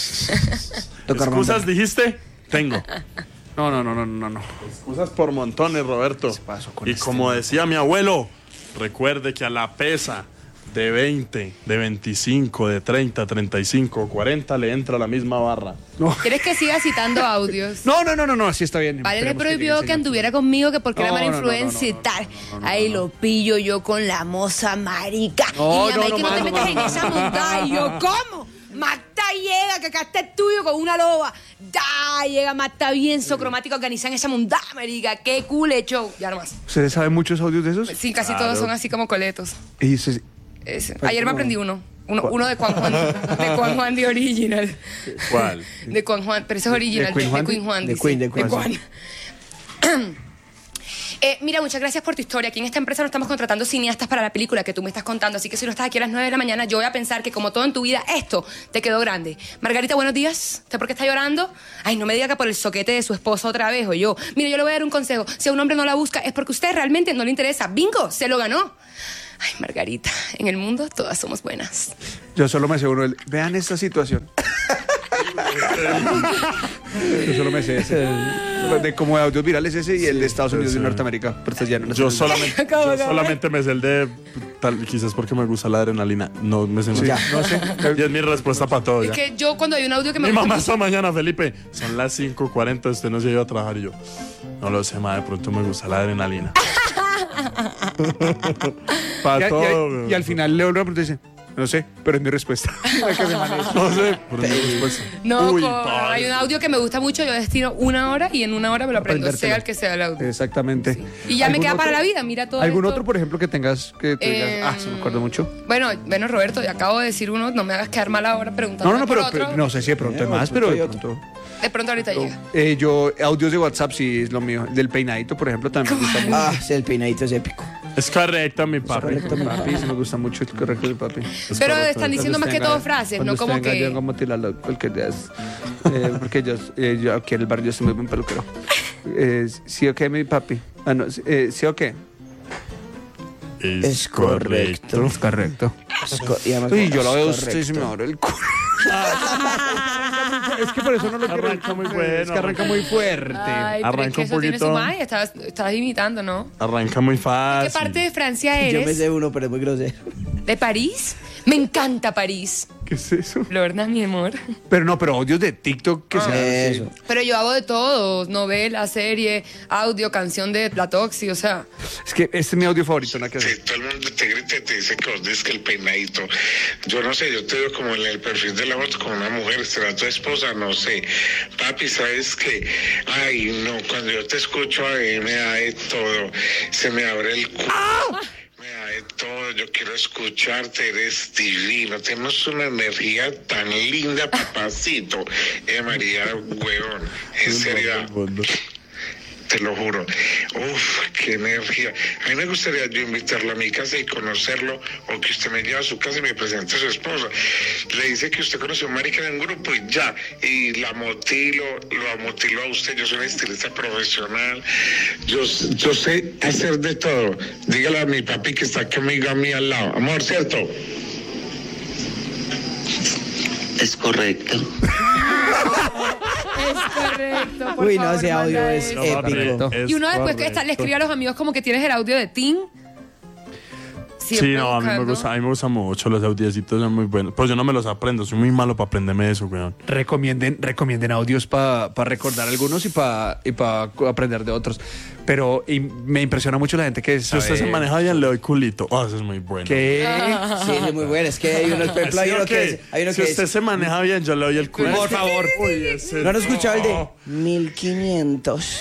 Toca ¿Excusas dijiste? Tengo. no, no, no, no, no, no. Excusas por montones, Roberto. pasó con Y este como man? decía mi abuelo, recuerde que a la pesa de veinte, de veinticinco, de treinta, treinta y cinco, cuarenta le entra la misma barra. ¿Quieres que siga citando audios? No, no, no, no, no, así está bien. Vale, le Esperemos prohibió llegue que el señor. anduviera conmigo, que porque era No, mala no, no, influencia no, no, y tal. no, no, no, Ahí no. lo pillo yo con la moza marica. No, y llama, no, que no, no te no, metas no, en no, esa no, montaña. Y yo, ¿cómo? Marta llega, que acá está el tuyo con una loba. Da, llega Marta bien socromática organizada en esa montaña, marica. Qué cool el show. Ya nomás. ¿Ustedes saben muchos audios de esos? Sí, casi Claro. todos son así como coletos. Y se- Ese. Ayer me aprendí uno. Uno, uno de Juan Juan, de Juan Juan de Original. ¿Cuál? De Juan Juan, pero ese es original, ¿De Queen de, Juan? de Queen Juan. De dice. Queen, de Queen. Juan. Eh, mira, muchas gracias por tu historia. Aquí en esta empresa no estamos contratando cineastas para la película que tú me estás contando, así que si no estás aquí a las nueve de la mañana, yo voy a pensar que como todo en tu vida, esto te quedó grande. Margarita, buenos días. ¿Usted por qué está llorando? Ay, no me diga que por el soquete de su esposo otra vez o yo. Mire, yo le voy a dar un consejo. Si a un hombre no la busca, es porque a usted realmente no le interesa. ¡Bingo! Se lo ganó. Ay, Margarita, en el mundo todas somos buenas. Yo solo me sé uno. del- Vean esta situación. Yo solo me sé ese. De como de audios virales ese y el de Estados Unidos sí. y Norteamérica. Pero estas ya no las Yo sé. solamente, Acabo, yo acabo. solamente me sé el de. Tal, quizás porque me gusta la adrenalina. No me sé más. Ya, no sé. Y es mi respuesta para todo. Es Ya. que yo cuando hay un audio que me Mi gusta mamá mucho- esta mañana, Felipe. Son las cinco cuarenta, usted no se iba a trabajar y yo. No lo sé, ma, de pronto me gusta la adrenalina. Y, Para a- y a- todo. y al final Leo le dice, no sé, pero es mi respuesta. No sé, pero es mi respuesta. No, Uy, co- padre. hay un audio que me gusta mucho, yo destino una hora y en una hora me lo aprendo, Aprendértelo. sea el que sea el audio. Exactamente. Y ya me ¿Algún queda para otro- la vida, mira todo ¿Algún esto. otro, por ejemplo, que tengas que tú digas, Eh, ah, se me acuerdo mucho? Bueno, bueno, Roberto, ya acabo de decir uno, no me hagas quedar mal ahora preguntando No, no, no, por pero, otro. pero no sé si de pronto hay Eh, más, otro, pero hay de otro. pronto. De pronto ahorita llega. Eh, yo, audios de WhatsApp sí es lo mío. El del peinadito, por ejemplo, también me gusta mucho. Ah, sí, el peinadito es épico. Es correcto, mi papi. Correcto, mi papi, sí me gusta mucho el correcto de papi. Es Pero correcto. están diciendo más que todo frases, no como que... Yo como tirarlo cualquier día. Eh, porque yo, eh, yo aquí en el barrio soy muy buen peluquero. Eh, sí o qué, mi papi. Ah, no, eh, sí o qué. Es, Es correcto. Es correcto. Es co- y además- Y yo lo veo a es usted y se me correcto. abre el culo. Es que por eso no lo quiero. Arranca muy bueno, Es que arranca muy fuerte. Ay, pero es Arranca que un eso tiene su poquito. magia, estabas, estabas imitando, ¿no? Arranca muy ¿De fácil. qué parte de Francia Yo me eres? sé uno, pero es muy grosero. ¿De París? Me encanta París. ¿Qué es eso? Lorna, mi amor. Pero no, pero audios de TikTok que sean así. Eso. Pero yo hago de todo, novela, serie, audio, canción de Platoxi, o sea... Es que este es mi audio favorito, ¿no? Que Sí, todo el mundo te grita y te dice que vos dices que el peinadito. Yo no sé, yo te veo como en el perfil de la foto como una mujer, será tu esposa, no sé. Papi, ¿sabes qué? Ay, no, cuando yo te escucho a mí me da de todo. Se me abre el culo. Me da de todo, yo quiero escucharte, eres divino, tienes una energía tan linda, papacito. Eh, María, huevón, en serio. te lo juro. Uf, qué energía. A mí me gustaría yo invitarlo a mi casa y conocerlo, o que usted me lleve a su casa y me presente a su esposa. Le dice que usted conoció a un marica de un grupo y ya, y la motilo, lo amotiló a usted. Yo soy un estilista profesional, yo, yo sé hacer de todo. Dígale a mi papi que está conmigo a mí al lado. Amor, ¿cierto? Es correcto. Es correcto, por Uy, no, favor, ese audio manda es eso. épico. Y uno después que está, le escribe a los amigos como que tienes el audio de Tim. Sí, no, a mí, me gusta, a mí me gusta mucho, los audiecitos son muy buenos. Pues yo no me los aprendo, soy muy malo para aprenderme eso, weón. Recomienden, recomienden audios para pa recordar algunos y para y pa aprender de otros. Pero y me impresiona mucho la gente que sabe... Si usted se maneja bien, le doy culito. Oh, eso es muy bueno. ¿Qué? Sí, es muy bueno. Es que hay uno, por ejemplo, hay ¿Sí uno o que qué? es... Hay uno Si que usted es, se maneja bien, yo le doy el culito. Por favor. Uy, ese ¿no han escuchado el de no. mil quinientos?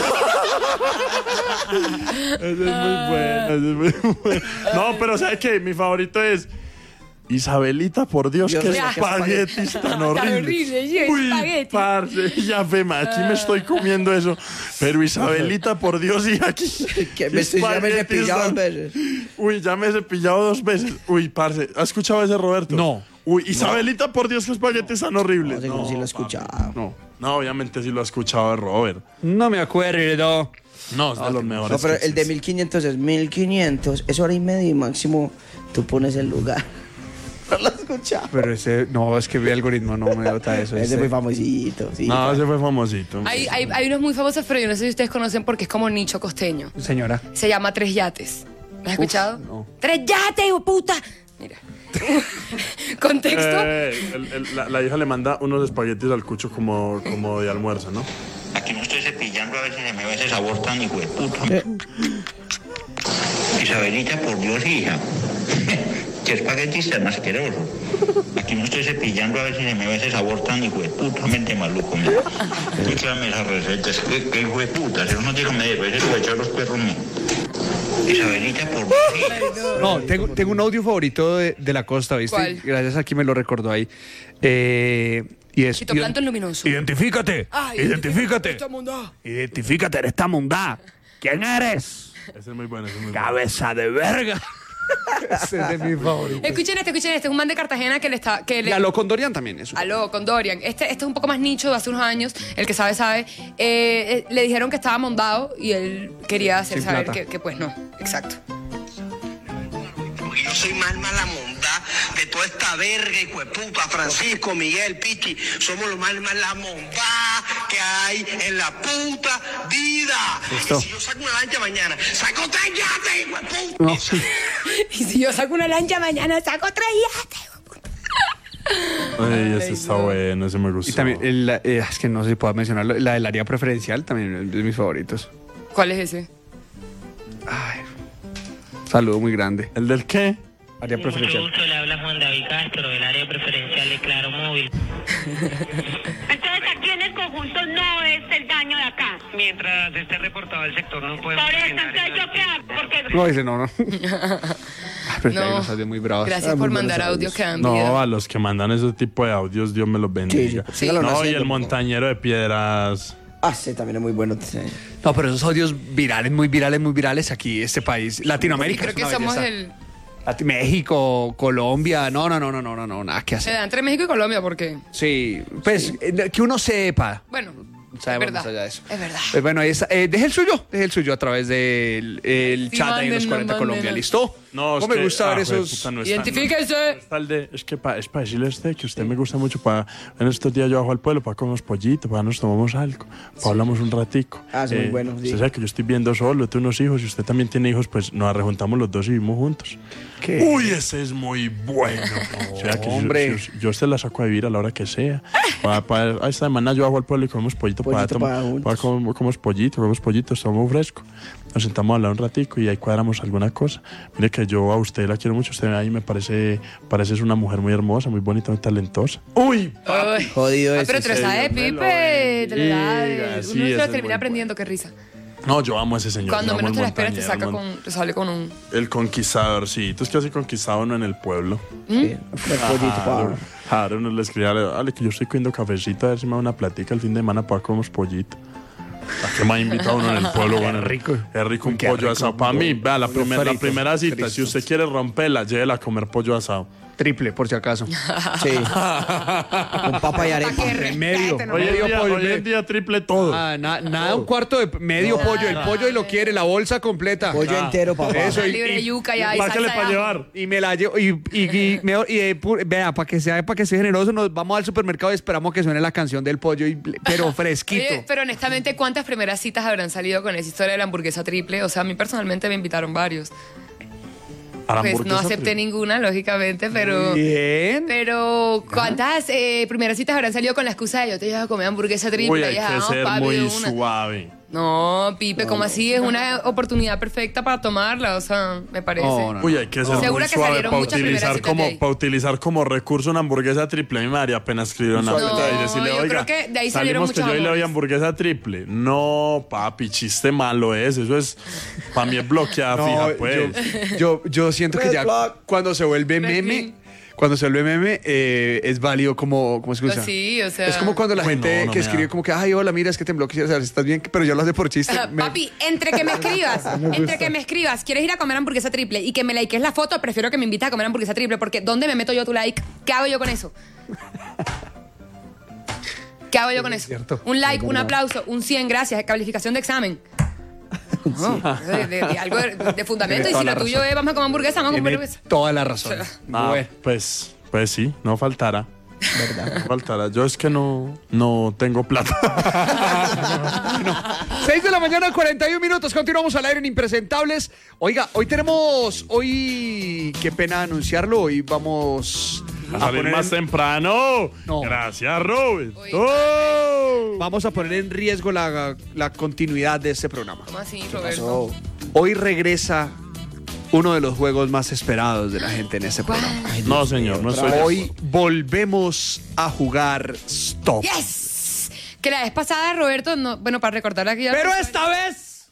Ese es muy bueno, ese es muy bueno. No, pero ¿sabes qué? Mi favorito es Isabelita, por Dios, Dios que mío, qué espaguetis tan Tan horribles. horrible, sí, Uy, espagueti. parce, ya fe, ma, aquí me estoy comiendo eso. Pero Isabelita, por Dios, y aquí. Que me estoy ya me he espaguetis cepillado dos tan- veces. Uy, ya me he cepillado dos veces. Uy, parce, ¿has escuchado ese, Roberto? No. Uy, Isabelita, por Dios, que espaguetis tan horribles. No sé cómo si lo he escuchado. No, no, obviamente sí lo ha escuchado de Robert. No me acuerdo. No, es de los mejores. No, pero que el de existen. mil quinientos es mil quinientos. Es hora y media y máximo tú pones el lugar. No lo he escuchado. Pero ese, no, es que mi algoritmo no me nota eso. Ese ese. es muy famosito. Sí, No, ese fue famosito. Hay, hay, hay unos muy famosos, pero yo no sé si ustedes conocen porque es como nicho costeño. Señora. Se llama Tres Yates. ¿Lo has escuchado? no. ¡Tres yates, hijo puta! Mira. Contexto. Eh, el- el- la, la hija le manda unos espaguetis al cucho como, como de almuerzo, ¿no? Aquí no estoy cepillando a ver si se me va ese sabor tan hijo de puta. Isabelita, por Dios, hija. Qué espaguetis tan asqueroso. Aquí no estoy cepillando a ver si se me va ese sabor tan hijo de puta, mente maluco. Mira. Escúchame esas recetas. ¿Qué, qué hijo de puta? Si no tiene medio, ese lo echar los perros míos. Isabelita, por Dios, hija. No, tengo, tengo un audio favorito de, de la costa, ¿viste? ¿Cuál? Gracias a aquí me lo recordó ahí. Eh, y es... Fitoplancton luminoso. Identifícate. Ay, identifícate. esta mondá. Identifícate, eres esta mondá. ¿Quién eres? Ese es muy bueno, ese es muy bueno. Cabeza de verga. Ese es de mi favorito. Escuchen este, escuchen este. Es un man de Cartagena que le está... Que le, Y a lo con Dorian también eso. Aló, con Dorian. Este, este es un poco más nicho de hace unos años. El que sabe, sabe. Eh, eh, le dijeron que estaba mondado y él quería hacer Sin saber plata. que, que pues no. Exacto. Porque yo soy más mala monta de toda esta verga, hijo de puta, Francisco, Miguel, Pichi. Somos los más mala monta que hay en la puta vida. Listo. Y si yo saco una lancha mañana, saco tres yates, hijo de puta. No. Y si yo saco una lancha mañana, saco tres yates. Ay, ese está bueno, ese me gustó. Y también, el, eh, es que no sé si puedo mencionarlo, la del área preferencial también es de mis favoritos. ¿Cuál es ese? Ay, saludo muy grande. ¿El del qué? Área Mucho preferencial. gusto, le habla Juan David Castro del área preferencial de Claro Móvil. Entonces aquí en el conjunto no es el daño de acá. Mientras esté reportado el sector no podemos... Por eso, generar entonces yo qué hago, porque... No, dice no, no. Ay, pero No. hay unos audios muy bravos. Gracias Ah, por muy mandar buenos audios que dan No, vida. a los que mandan ese tipo de audios, Dios me los bendiga. Sí, sí. Síganlo No, y haciendo, el por favor. montañero de piedras. Ah, sí, también es muy bueno. Sí. No, pero esos audios virales, muy virales, muy virales aquí, este país, Latinoamérica. Creo es que una somos belleza. el... Lati- México, Colombia, no, no, no, no, no, no, no, nada que Se hacer. da entre México y Colombia porque... Sí, pues eh, que uno sepa. Bueno, Sabemos es verdad. más allá de eso. Es verdad. Pues bueno, ahí está. Eh, deje el suyo, deje el suyo a través del el Sí, chat ahí en los mándenlo, cuarenta Colombia, mándenlo. ¿listo? No, es me que- gusta ah, ver jue- esos. puta, no está- Identifíquese. no está el de- es que pa- es para decirle a usted que usted me gusta mucho. Para, en estos días yo bajo al pueblo para comer unos pollitos, para nos tomamos algo, para hablamos un ratico. Ah, es muy bueno, sí. Usted sabe que yo estoy viendo solo, tú unos hijos, y usted también tiene hijos, pues nos rejuntamos los dos y vivimos juntos. ¿Qué? Uy, ese es muy bueno. O sea, que yo- hombre. Yo, yo usted la saco a vivir a la hora que sea. Para, para, a esta semana yo bajo al pueblo y comemos pollito, para, Pollito tom- para juntos. para com- comemos pollito, comemos pollito, estamos fresco. Nos sentamos a hablar un ratico y ahí cuadramos alguna cosa. Mire que yo a usted la quiero mucho, usted ahí me parece, parece es una mujer muy hermosa, muy bonita, muy talentosa. Uy, Ay. Jodido Ah, ese. pero te lo sí, sabes, Dios me lo Pipe. Te lo bendiga, sabes. sí, Uno se ese lo es termina muy aprendiendo, qué risa. no, yo amo a ese señor. Cuando yo amo menos te el la esperas, te montañero, saca el mon- con, te sale con un... El conquistadorcito, es que así conquistado uno en el pueblo. ¿Mm? Sí, el pollito para- Claro, uno le escribía, dale, que yo estoy cogiendo cafecito, a ver si me da una platica el fin de semana para comer pollito. ¿Qué más invita uno en el pueblo? Bueno, es rico. Es rico un Qué pollo rico, asado. Para mí, vea, la, pollo primer- la frito, primera cita, frito. si usted quiere romperla, llévela a comer pollo asado. Triple, por si acaso. Sí. Con papa y arepa. En medio. Hoy en medio día, pollo. hoy en día triple todo. Ah, na- nada, un cuarto de medio pollo. El pollo y lo quiere, la bolsa completa. Pollo Ah. entero, papá. Eso, y, Libre y- yuca y ahí Páquele salsa para de ajo. llevar. y me la llevo. Y, y, y, mejor- y, eh, pu- vea, para que sea, para que sea generoso, nos vamos al supermercado y esperamos que suene la canción del pollo, y, pero fresquito. Oye, pero honestamente, ¿cuántas primeras citas habrán salido con esa historia de la hamburguesa triple? O sea, a mí personalmente me invitaron varios. A la Pues no hamburguesa acepté triple. ninguna, lógicamente, pero... Bien. Pero, ¿cuántas eh, primeras citas habrán salido con la excusa de yo te llevo a comer hamburguesa triple? Uy, Y hay ya, que vamos, ser papi, muy de una. suave. No, Pipe, ¿cómo así? Es una oportunidad perfecta para tomarla, o sea, me parece. No, no, Uy, hay que ser Seguro muy que suave salieron para muchas primeras utilizar, citas de como, ahí. para utilizar como recurso una hamburguesa triple. Mi María apenas escribió una No, nota y decirle, yo oiga, creo que de ahí salieron salimos que muchos yo y le doy amores. hamburguesa triple. No, papi, chiste malo es. Eso es, para mí es bloqueada No, fija, pues. yo, yo, yo siento que Red ya flag. cuando se vuelve Red meme, flag. cuando se vuelve meme, eh, es válido como, como excusa. Pues sí, o sea... Es como cuando la Uy, gente no, no que me escribe da. como que, ay, hola, mira, es que te bloqueé, o sea, estás bien, pero yo lo hace por chiste. Ah, Me- Papi, entre que me escribas, entre que me escribas, ¿quieres ir a comer hamburguesa triple? Y que me likees la foto, prefiero que me invites a comer hamburguesa triple, porque ¿dónde me meto yo tu like? ¿Qué hago yo con eso? ¿Qué hago yo con eso? cierto. Un like, un aplauso, un cien, gracias, calificación de examen. No, de, de- de algo de, de fundamento. Tiene Y toda si lo la tuyo razón. es, vamos a comer hamburguesa, vamos a comer Tiene hamburguesa. toda la razón. Ah, Bueno. pues, pues sí, no faltará. No faltará. Yo es que no, no tengo plata. seis de la mañana, cuarenta y un minutos. Continuamos al aire en Impresentables. Oiga, hoy tenemos, hoy, qué pena anunciarlo, hoy vamos A a salir poner, más temprano. No. Gracias, Robert. Uy. Oh. vamos a poner en riesgo la, la continuidad de este programa. ¿Cómo así, Roberto? Hoy regresa uno de los juegos más esperados de la gente en este programa. No, señor, no soy Hoy volvemos a jugar Stop. ¡Yes! Que la vez pasada, Roberto, no, bueno, para recordar aquí... Pero esta vez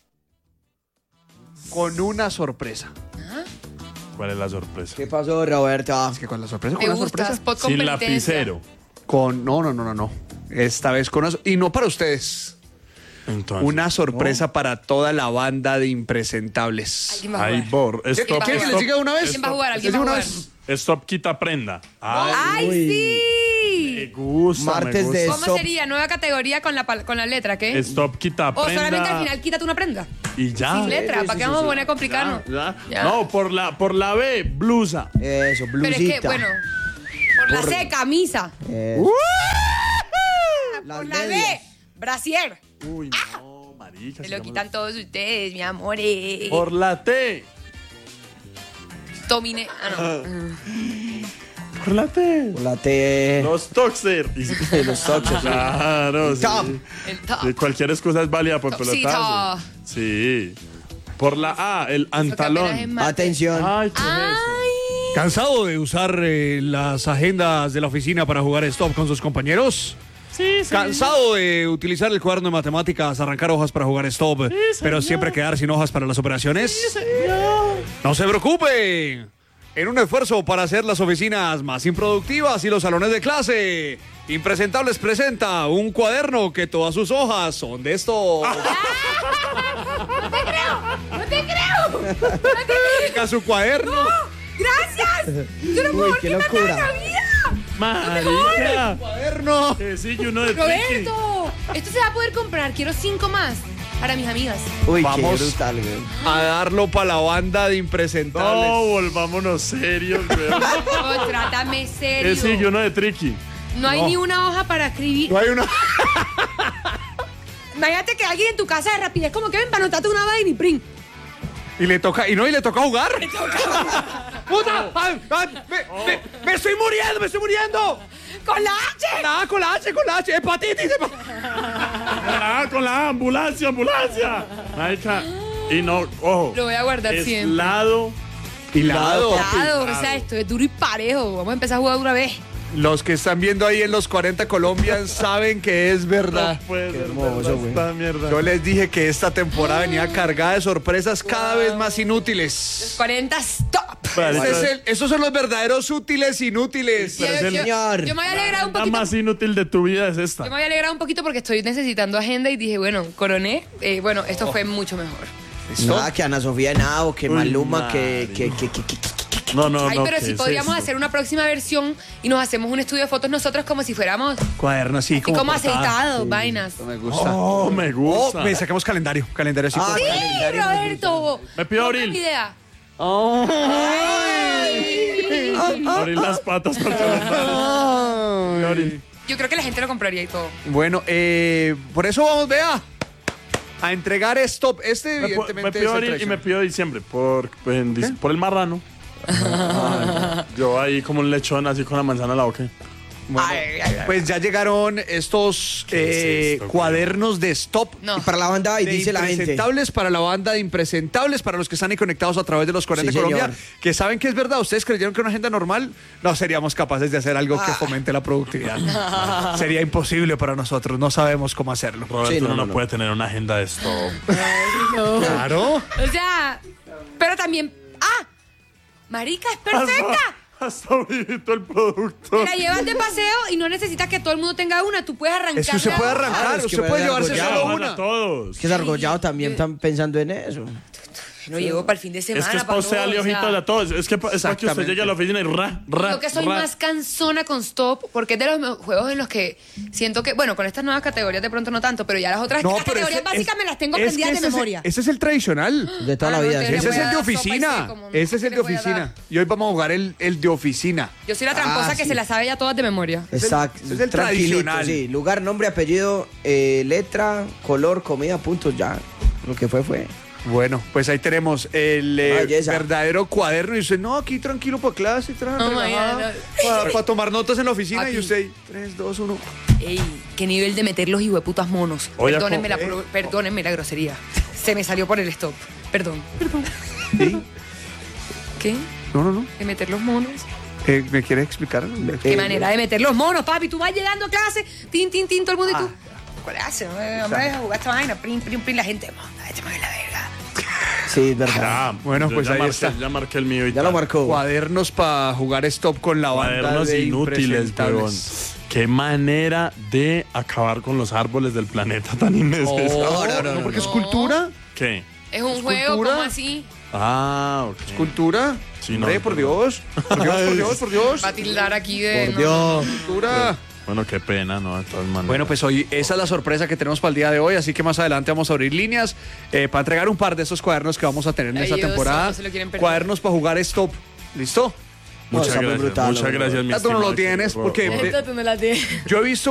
con una sorpresa. ¿Cuál es la sorpresa? ¿Qué pasó, Roberto? Es que con la sorpresa, Me con la gusta, sorpresa. spot con Sin penitencia. lapicero. Con no, no, no, no, no. Esta vez con una, y no para ustedes. Entonces, Una sorpresa para toda la banda de impresentables. ¿Alguien va a Ahí jugar? bor. Stop, ¿Quieren que les diga de una vez? ¿Quién va a jugar? ¿Alguien ¿Les va a digo jugar? una vez? Stop, quita prenda. Ay, ¡Ay, Uy. me sí! gusta, Martes me gusta. de- ¿Cómo Stop. sería? Nueva categoría con la, pal- con la letra, ¿qué? Stop, quita O prenda. solamente al final quítate una prenda. Y ya. Sin letra, sí, ¿para qué sí, vamos sí. a poner a complicarnos? Ya. Ya. No, por la, por la B, blusa. Eso, Pero blusita. es que, bueno, por la C, camisa. Eso. Las Por la medias. D, brasier. Uy, no, marica. Se si lo no me- quitan todos ustedes, mi amor. eh. Por la T. Domine. Ah, no. Por la T. La T. Los Toxer. Los Toxer, sí. Claro, sí. Top. El top. Sí, cualquier excusa es válida por Topcito. pelotazo. Sí. Por la A, el Eso que apenas es antalón. mate. Atención. Ay, ¿qué es eso? Ay. ¿Cansado de usar eh, las agendas de la oficina para jugar Stop con sus compañeros? Sí, sí. ¿Cansado de utilizar el cuaderno de matemáticas, arrancar hojas para jugar Stop, pero siempre quedar sin hojas para las operaciones? No se preocupen. En un esfuerzo para hacer las oficinas más improductivas y los salones de clase, Impresentables presenta un cuaderno que todas sus hojas son de Stop. No te creo. No te creo. No te creo. A su cuaderno. Gracias. Yo no puedo Uy, qué ver qué locura. pasa en la vida. Marica. Cuaderno. Que sí, y uno de Tiki. Roberto, esto se va a poder comprar. Quiero cinco más para mis amigas. Uy, Vamos. qué brutal, güey. A darlo para la banda de impresentables. No, volvámonos serios, güey. No, trátame serio. Que sí, y uno de Tricky. No hay No. ni una hoja para escribir. No hay una. Imagínate que alguien en tu casa de rapidez como que ven para anotarte una vaina y print. Y le toca, y no, y le toca jugar. ¡Puta! ¡Ay, ay, me, me- me estoy muriendo, me estoy muriendo! ¡Con la H! Nada, con la H, con la H, hepatitis. hepa- Con la A, con la A, ambulancia, ambulancia. Marica. Y no, ojo. Lo voy a guardar es siempre. lado. Hilado. Claro, o sea, esto es duro y parejo. Vamos a empezar a jugar de una vez. Los que están viendo ahí en los cuarenta Colombia saben que es verdad. No puede ser hermoso, verdad esta mierda. Yo les dije que esta temporada venía cargada de sorpresas cada vez más inútiles. cuarenta stop. Ese es el- esos son los verdaderos útiles inútiles. Yo, yo- señor. yo me había alegrado un La poquito. más inútil de tu vida es Yo esta. me había alegrado un poquito porque estoy necesitando agenda y dije, bueno, coroné. Eh, bueno, esto fue mucho mejor. Nada, que Ana Sofía Henao, que Uy, Maluma, madre, que, que, no. que, que, que- que- No, no, Ay, no. pero ¿qué si es podríamos esto? hacer una próxima versión y nos hacemos un estudio de fotos nosotros como si fuéramos Cuadernos, sí, así como, como portada. aceitados, vainas. Me gusta. Oh, me gusta. Oh, me saquemos calendario. Calendario así. Ah, como- ¡Sí, calendario me Roberto! Me pido Otra Abril. idea. Abrir las patas para Ay. Yo creo que la gente lo compraría y todo. Bueno, eh, por eso vamos, vea, a entregar stop. Este, Me, pu- evidentemente, me es pido el abril y me tradicional. pido diciembre por, pues, en dic- por el marrano. Yo ahí como un lechón así con la manzana en la boca. Bueno, pues ya llegaron estos ¿Qué es eh, esto? cuadernos de stop. No. Y para la banda, y De dice la gente. impresentables para la banda de impresentables, para los que están ahí conectados a través de los cuarenta Sí, Colombia, señor. que saben que es verdad. ¿Ustedes creyeron que una agenda normal? No seríamos capaces de hacer algo que Ah. fomente la productividad. Sería imposible para nosotros, no sabemos cómo hacerlo. Roberto, Sí, no, uno no, no, no. puede tener una agenda de esto. Claro. O sea, pero también. ¡Ah! Marica, es perfecta. Hasta ahorita el producto. Te la llevas de paseo y no necesitas que todo el mundo tenga una. Tú puedes arrancar. Es que usted puede arrancar, Claro, es que usted me puede da llevarse argollado. solo Van a una. todos. Es que Sargollado también están pensando en eso. Lo llevo para el fin de semana. Es que es para usted todo, darle o sea. ojitos a todos. Es que pa- es para que usted Exactamente. llegue a la oficina y ra, ra, Yo que soy ra. más cansona con Stop, porque es de los me- juegos en los que siento que, bueno, con estas nuevas categorías de pronto no tanto, pero ya las otras No, las pero categorías ese- básicas es- me las tengo es que aprendidas de ese es el- memoria. Ese es el tradicional. De toda Ah, la no, vida. entonces sí. Ese es voy el a de dar sopa y oficina. sé cómo- Ese es el ¿qué de le voy a oficina. dar? Y hoy vamos a jugar el, el de oficina. Yo soy la tramposa Ah, que sí. se la sabe ya todas de memoria. Exacto. es el Tranquilito, tradicional. sí. Lugar, nombre, apellido, eh, letra, color, comida, puntos, ya. Lo que fue, fue. Bueno, pues ahí tenemos el eh, Belleza. verdadero cuaderno. Y usted, no, aquí tranquilo para clase, tra- Oh, relajado, my God, para tomar notas en la oficina. Aquí. Y usted, tres, dos, uno. Ey, qué nivel de meter los hijueputas monos. Oye, Perdónenme la, co- pro- perdónenme la grosería. Se me salió por el Stop. Perdón. ¿Sí? ¿Qué? No, no, no. ¿De meter los monos? Eh, ¿Me quiere explicar? ¿Qué Eh, manera de meter los monos, papi? Tú vas llegando a clase, tin, tin, tin, todo el mundo y tú. Ah. ¿Cuál hace? Hombre, hombre, a jugar esta vaina, prim, prim, prim, la gente. "Monta, échame la verga". Sí, es verdad. Ya, Bueno, yo pues ya ahí marqué, está. Ya marqué el mío y Ya lo tal. marcó. Cuadernos para jugar stop con la banda Cuadernos de inútiles, impresentables. huevón. Qué manera de acabar con los árboles del planeta tan innecesario. Oh, no, no, no, porque es cultura. ¿Qué? Es un ¿Es juego, cultura? ¿cómo así? Ah, ok. ¿Cultura? Sí, no, Hombre, no, por no. Dios. Por Dios, por Dios, por Dios. Va a tildar aquí de. Por no, Dios. Cultura. Bueno, qué pena, ¿no? De todas maneras. Bueno, pues hoy esa es la sorpresa que tenemos para el día de hoy, así que más adelante vamos a abrir líneas eh, para entregar un par de esos cuadernos que vamos a tener en Ay, esta Dios, temporada. no se lo quieren perder. Cuadernos para jugar stop. ¿Listo? muchas está muy gracias. brutal, muchas hombre. gracias, mi Tato no lo estimado tienes equipo. porque Esto tú no la tienes. yo he visto